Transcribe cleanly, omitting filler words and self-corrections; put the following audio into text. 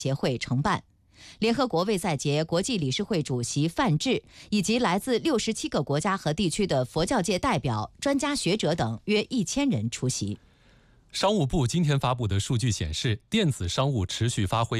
协会承办。联合国卫赛节国际理事会主席范志以及来自67个国家和地区的佛教界代表、专家学者等约1000人出席。 商务部今天发布的数据显示，电子商务持续发挥